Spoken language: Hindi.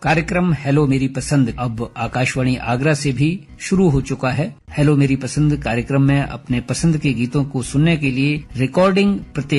कार्यक्रम हेलो मेरी पसंद अब आकाशवाणी आगरा से भी शुरू हो चुका है। हेलो मेरी पसंद कार्यक्रम में अपने पसंद के गीतों को सुनने के लिए रिकॉर्डिंग प्रत्येक